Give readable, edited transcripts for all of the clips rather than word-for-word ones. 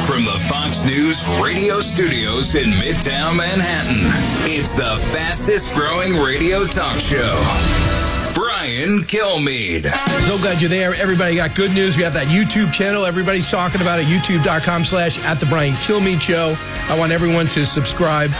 From the Fox News radio studios in Midtown Manhattan, it's the fastest growing radio talk show. Brian Kilmeade. So glad you're there. Everybody got good news. We have that YouTube channel. Everybody's talking about it. YouTube.com/@the Brian Kilmeade Show. I want everyone to subscribe.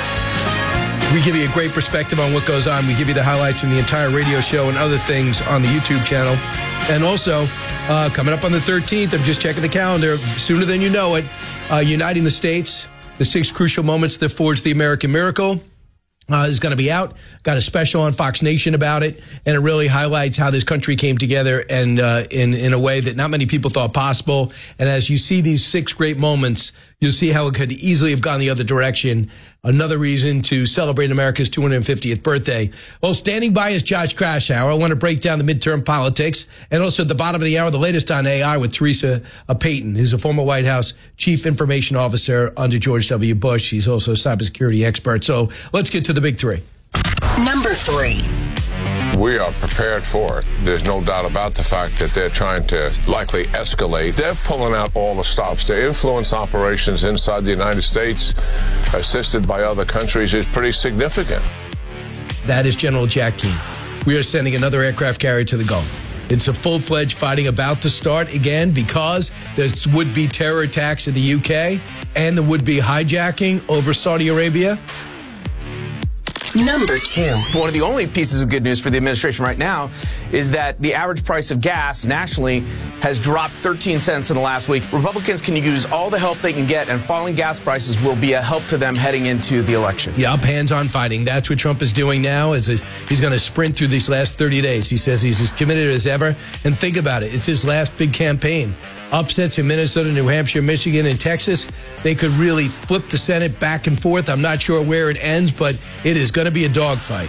We give you a great perspective on what goes on. We give you the highlights in the entire radio show and other things on the YouTube channel. And also, coming up on the 13th, I'm just checking the calendar, sooner than you know it, Uniting the States, the 6 crucial moments that forged the American miracle. Is going to be out. Got a special on Fox Nation about it, and it really highlights how this country came together and in a way that not many people thought possible. And as you see these 6 great moments, you'll see how it could easily have gone the other direction. Another reason to celebrate America's 250th birthday. Well, standing by is Josh Kraushaar. I want to break down the midterm politics, and also at the bottom of the hour, the latest on AI with Teresa Payton, who's a former White House Chief Information Officer under George W. Bush. He's also a cybersecurity expert. So let's get to the big 3. Number 3. We are prepared for it. There's no doubt about the fact that they're trying to likely escalate. They're pulling out all the stops. Their influence operations inside the United States, assisted by other countries, is pretty significant. That is General Jack Keane. We are sending another aircraft carrier to the Gulf. It's a full-fledged fighting about to start again because there would be terror attacks in the UK and there would be hijacking over Saudi Arabia. Number 2. One of the only pieces of good news for the administration right now is that the average price of gas nationally has dropped 13 cents in the last week. Republicans can use all the help they can get, and falling gas prices will be a help to them heading into the election. Yep, hands-on fighting. That's what Trump is doing now. He's going to sprint through these last 30 days. He says he's as committed as ever. And think about it. It's his last big campaign. Upsets in Minnesota, New Hampshire, Michigan, and Texas. They could really flip the Senate back and forth. I'm not sure where it ends, but it is going to be a dogfight.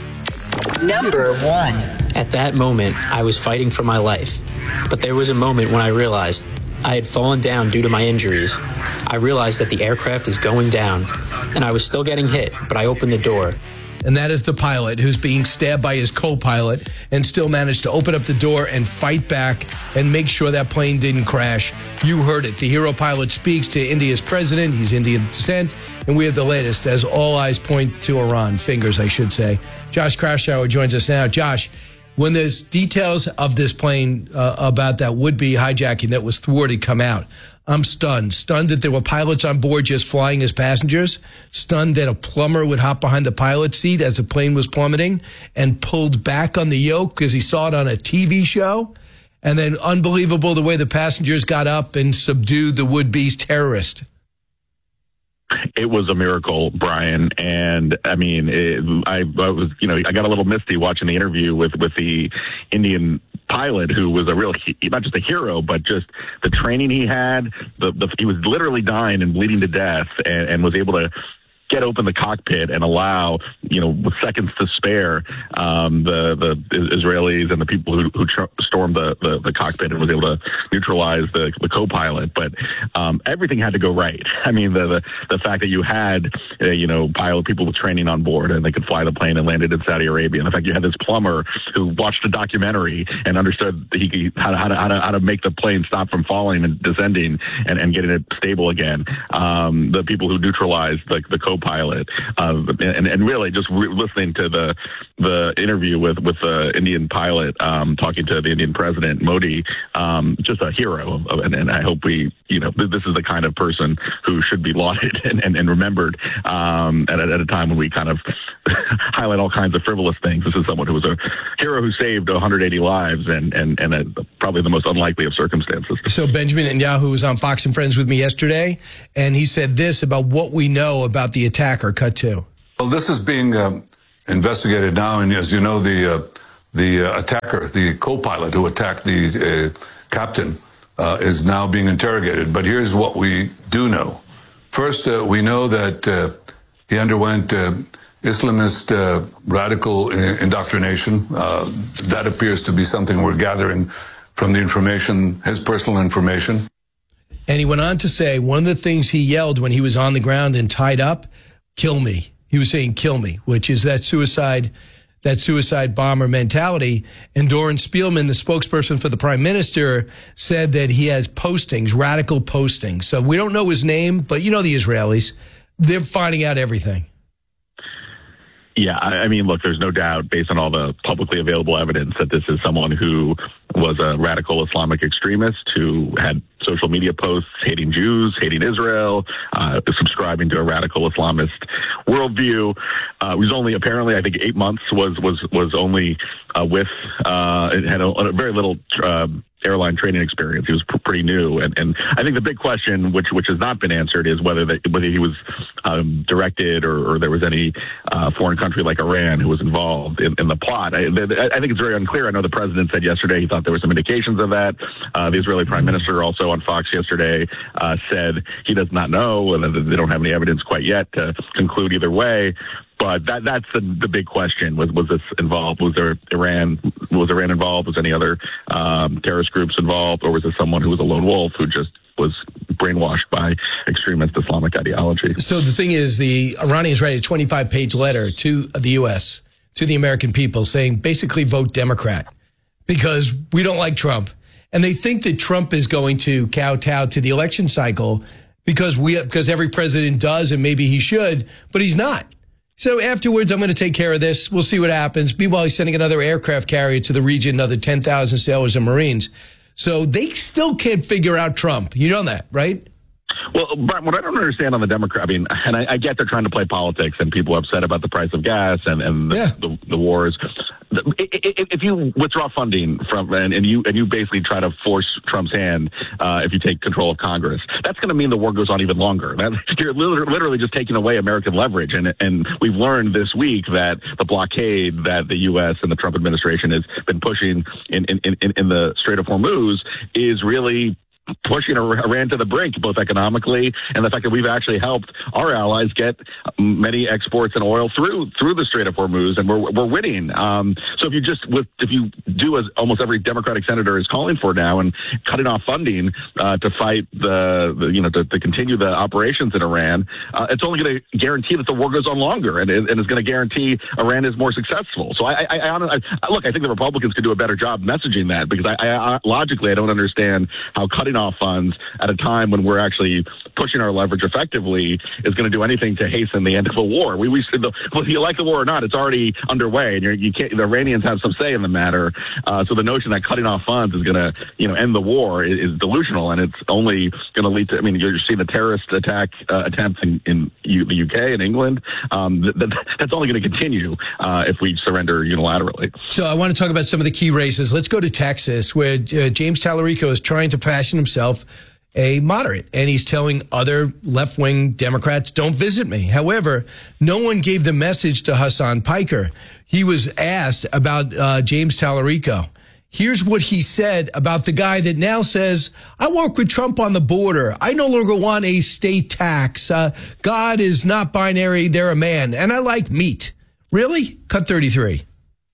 Number 1. At that moment, I was fighting for my life. But there was a moment when I realized I had fallen down due to my injuries. I realized that the aircraft is going down, and I was still getting hit, but I opened the door. And that is the pilot who's being stabbed by his co-pilot and still managed to open up the door and fight back and make sure that plane didn't crash. You heard it. The hero pilot speaks to India's president. He's Indian descent. And we have the latest as all eyes point to Iran. Fingers, I should say. Josh Kraushaar joins us now. Josh, when there's details of this plane about that would-be hijacking that was thwarted come out, I'm stunned. Stunned that there were pilots on board just flying as passengers. Stunned that a plumber would hop behind the pilot's seat as the plane was plummeting and pulled back on the yoke because he saw it on a TV show. And then unbelievable the way the passengers got up and subdued the would-be terrorist. It was a miracle, Brian. And I mean, I was, I got a little misty watching the interview with the Indian pilot, who was a real, not just a hero, but just the training he had. He was literally dying and bleeding to death, and was able to get open the cockpit and allow, with seconds to spare, the Israelis and the people who stormed the cockpit, and was able to neutralize the co-pilot. But everything had to go right. I mean, the fact that you had, pilot people with training on board and they could fly the plane and landed in Saudi Arabia, and the fact you had this plumber who watched a documentary and understood how to make the plane stop from falling and descending and getting it stable again. The people who neutralized the co-pilot, and really just listening to the interview with the Indian pilot talking to the Indian president Modi, just a hero. And I hope this is the kind of person who should be lauded and remembered at a time when we kind of highlight all kinds of frivolous things. This is someone who was a hero who saved 180 lives and probably the most unlikely of circumstances. So Benjamin Netanyahu was on Fox and Friends with me yesterday, and he said this about what we know about the attacker. Cut 2. Well, this is being investigated now, and as you know, the attacker, the co-pilot who attacked the captain, is now being interrogated. But here's what we do know. First, we know that he underwent Islamist radical indoctrination. That appears to be something we're gathering from the information, his personal information. And he went on to say one of the things he yelled when he was on the ground and tied up, "Kill me." He was saying, "Kill me," which is that suicide that suicide bomber mentality. And Doran Spielman, the spokesperson for the prime minister, said that he has postings, radical postings. So we don't know his name, but you know the Israelis. They're finding out everything. Yeah, I mean, look, there's no doubt based on all the publicly available evidence that this is someone who was a radical Islamic extremist who had social media posts hating Jews, hating Israel, subscribing to a radical Islamist worldview. It was only apparently, I think, 8 months was only with, it had a very little airline training experience. He was pretty new. And I think the big question, which has not been answered, is whether he was directed or there was any foreign country like Iran who was involved in the plot. I think it's very unclear. I know the president said yesterday he thought there were some indications of that. The Israeli prime minister also on Fox yesterday said he does not know, and they don't have any evidence quite yet to conclude either way. But that's the big question. Was this involved? Was Iran involved? Was any other terrorist groups involved? Or was this someone who was a lone wolf who just was brainwashed by extremist Islamic ideology? So the thing is, the Iranians write a 25-page letter to the U.S., to the American people, saying basically vote Democrat because we don't like Trump. And they think that Trump is going to kowtow to the election cycle because every president does, and maybe he should, but he's not. So afterwards, I'm going to take care of this. We'll see what happens. Meanwhile, he's sending another aircraft carrier to the region, another 10,000 sailors and Marines. So they still can't figure out Trump. You know that, right? Well, Brian, what I don't understand on the Democrat, I mean, and I get they're trying to play politics and people are upset about the price of gas and the wars. If you withdraw funding from and you basically try to force Trump's hand, if you take control of Congress, that's going to mean the war goes on even longer. You're literally just taking away American leverage. And we've learned this week that the blockade that the U.S. and the Trump administration has been pushing in the Strait of Hormuz is really pushing Iran to the brink, both economically and the fact that we've actually helped our allies get many exports and oil through the Strait of Hormuz, and we're winning. So if you do as almost every Democratic senator is calling for now, and cutting off funding to fight to continue the operations in Iran, it's only going to guarantee that the war goes on longer, and it's going to guarantee Iran is more successful. So I think the Republicans could do a better job messaging that, because I logically I don't understand how cutting off funds at a time when we're actually pushing our leverage effectively is going to do anything to hasten the end of a war. Whether you like the war or not, it's already underway, and you can't. The Iranians have some say in the matter. So the notion that cutting off funds is going to end the war is delusional, and it's only going to lead to. I mean, you're seeing the terrorist attack attempts in the UK and England. That's only going to continue if we surrender unilaterally. So I want to talk about some of the key races. Let's go to Texas, where James Tallarico is trying to fashion himself a moderate, and he's telling other left-wing Democrats, don't visit me. However, no one gave the message to Hassan Piker. He was asked about James Tallarico. Here's what he said about the guy that now says, I work with Trump on the border. I no longer want a state tax. God is not binary. They're a man. And I like meat. Really? Cut 33.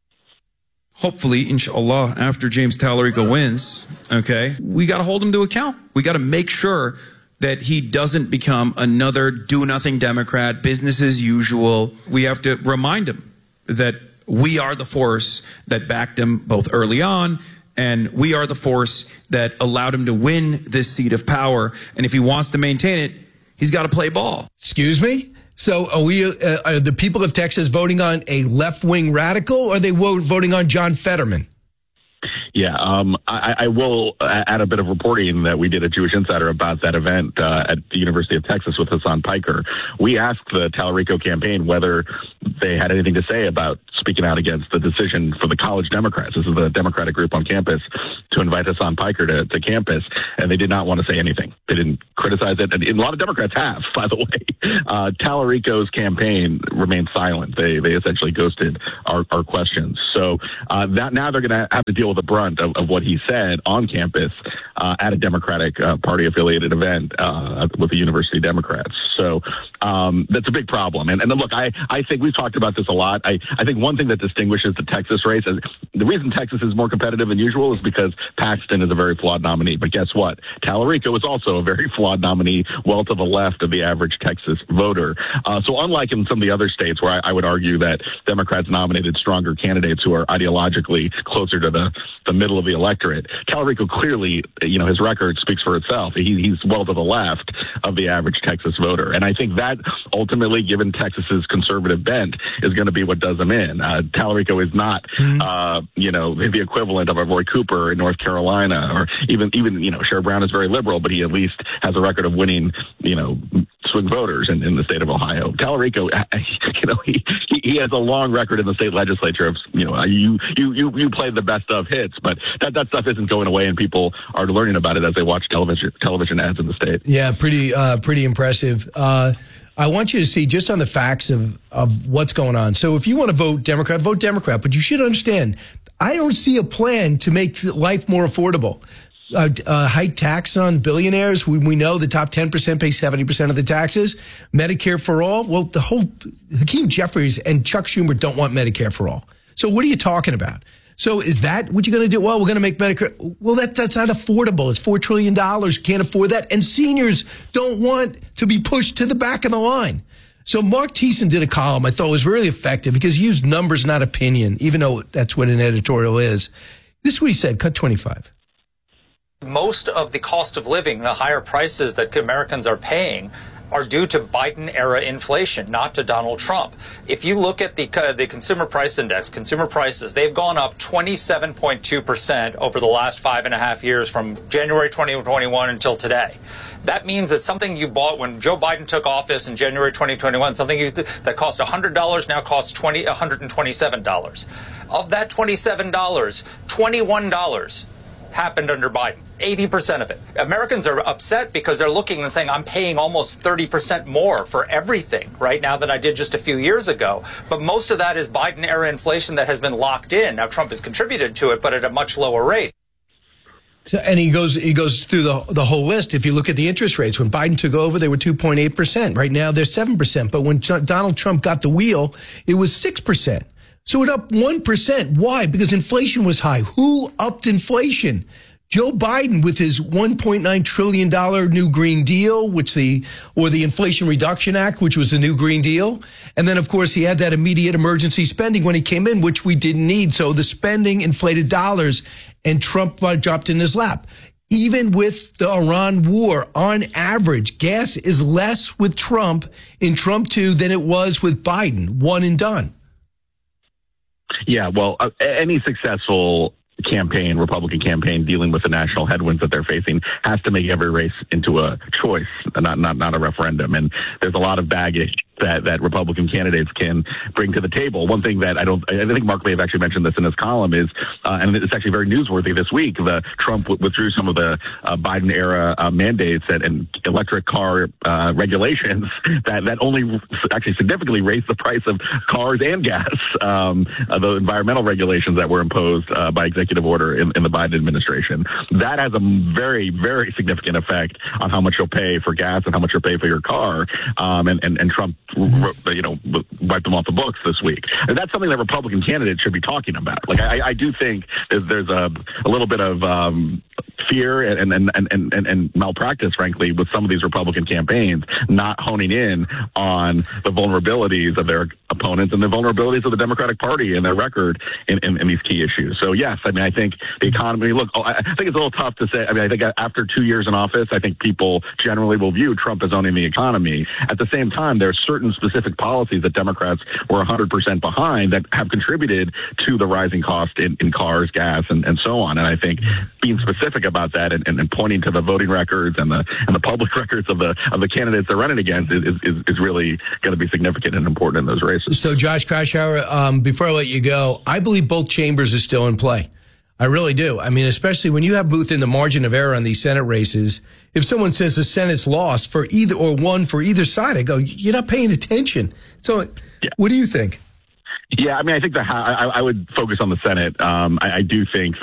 Hopefully, inshallah, after James Tallarico wins, okay, we got to hold him to account. We got to make sure that he doesn't become another do-nothing Democrat, business as usual. We have to remind him that we are the force that backed him both early on, and we are the force that allowed him to win this seat of power. And if he wants to maintain it, he's got to play ball. Excuse me? So are the people of Texas voting on a left-wing radical, or are they voting on John Fetterman? Yeah, I will add a bit of reporting that we did at Jewish Insider about that event at the University of Texas with Hassan Piker. We asked the Tallarico campaign whether they had anything to say about speaking out against the decision for the college Democrats. This is the Democratic group on campus to invite Hassan Piker to campus, and they did not want to say anything. They didn't criticize it, and a lot of Democrats have, by the way. Tallarico's campaign remained silent. They essentially ghosted our questions. So that now they're going to have to deal with the brunt of what he said on campus at a Democratic Party-affiliated event with the University Democrats. So That's a big problem. And look, I think we've talked about this a lot. I think one thing that distinguishes the Texas race is the reason Texas is more competitive than usual is because Paxton is a very flawed nominee. But guess what? Tallarico is also a very flawed nominee, well to the left of the average Texas voter. So unlike in some of the other states where I would argue that Democrats nominated stronger candidates who are ideologically closer to the middle of the electorate, Tallarico clearly, his record speaks for itself. He's well to the left of the average Texas voter. And I think that ultimately, given Texas's conservative bent, is going to be what does him in. Tallarico is not, the equivalent of a Roy Cooper in North Carolina, or even Sherrod Brown is very liberal, but he at least has a record of winning, swing voters in the state of Ohio. Tallarico, he has a long record in the state legislature of, you played the best of hits, but that stuff isn't going away, and people are learning about it as they watch television ads in the state. Yeah, pretty impressive. I want you to see just on the facts of what's going on. So if you want to vote Democrat, but you should understand, I don't see a plan to make life more affordable. Hike tax on billionaires. We know the top 10% pay 70% of the taxes. Medicare for all. Well, the whole Hakeem Jeffries and Chuck Schumer don't want Medicare for all. So what are you talking about? So is that what you're going to do? Well, we're going to make Medicare. Well, that's not affordable. It's $4 trillion. Can't afford that. And seniors don't want to be pushed to the back of the line. So Mark Thiessen did a column I thought was really effective because he used numbers, not opinion, even though that's what an editorial is. This is what he said, cut 25. Most of the cost of living, the higher prices that Americans are paying, are due to Biden-era inflation, not to Donald Trump. If you look at the Consumer Price Index, consumer prices, they've gone up 27.2% over the last 5.5 years from January 2021 until today. That means that something you bought when Joe Biden took office in January 2021, something that cost $100 now costs $127. Of that $27, $21 happened under Biden. 80% of it. Americans are upset because they're looking and saying, I'm paying almost 30% more for everything right now than I did just a few years ago. But most of that is Biden-era inflation that has been locked in. Now, Trump has contributed to it, but at a much lower rate. So, and he goes through the whole list. If you look at the interest rates, when Biden took over, they were 2.8%. Right now, they're 7%. But when Donald Trump got the wheel, it was 6%. So it up 1%. Why? Because inflation was high. Who upped inflation? Joe Biden with his $1.9 trillion new Green Deal, or the Inflation Reduction Act, which was the new Green Deal. And then, of course, he had that immediate emergency spending when he came in, which we didn't need. So the spending inflated dollars, and Trump dropped in his lap. Even with the Iran war, on average, gas is less with Trump in Trump 2 than it was with Biden. One and done. Yeah, well, any successful Republican campaign dealing with the national headwinds that they're facing has to make every race into a choice, not a referendum. And there's a lot of baggage that Republican candidates can bring to the table. One thing that I think Mark may have actually mentioned this in his column is, and it's actually very newsworthy this week, Trump withdrew some of the Biden era mandates and electric car regulations that only actually significantly raised the price of cars and gas. The environmental regulations that were imposed by executive order in the Biden administration. That has a very, very significant effect on how much you'll pay for gas and how much you'll pay for your car. And Trump, wiped them off the books this week. And that's something that Republican candidates should be talking about. Like, I do think there's a little bit of fear and malpractice, frankly, with some of these Republican campaigns not honing in on the vulnerabilities of their opponents and the vulnerabilities of the Democratic Party and their record in these key issues. So, yes, I mean, I think the economy, I think it's a little tough to say. I mean, I think after 2 years in office, I think people generally will view Trump as owning the economy. At the same time, there are certain specific policies that Democrats were 100% behind that have contributed to the rising cost in cars, gas, and so on. And I think being specific about that and pointing to the voting records and the public records of the candidates they're running against is really going to be significant and important in those races. So, Josh Kraushaar, before I let you go, I believe both chambers are still in play. I really do. I mean, especially when you have Booth in the margin of error on these Senate races. If someone says the Senate's lost for either or one for either side, I go, you're not paying attention. So, yeah. What do you think? Yeah, I mean, I think I would focus on the Senate. I do think